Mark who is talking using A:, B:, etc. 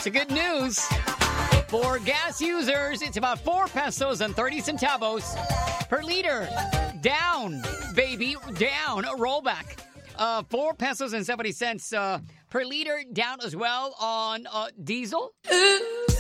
A: the good news. For gas users, it's about 4 pesos and 30 centavos per liter. Down, baby, down, a rollback. 4 pesos and 70 cents per liter, down as well on diesel.